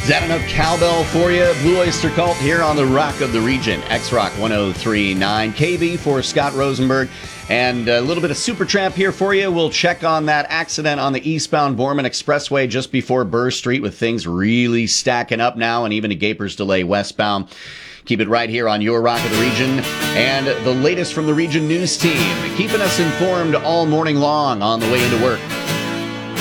Is that enough cowbell for you? Blue Oyster Cult here on the Rock of the Region. X-Rock 103.9 KB for Scott Rosenberg. And a little bit of Supertramp here for you. We'll check on that accident on the eastbound Borman Expressway just before Burr Street with things really stacking up now and even a Gapers delay westbound. Keep it right here on your Rock of the Region and the latest from the Region News team, keeping us informed all morning long on the way into work.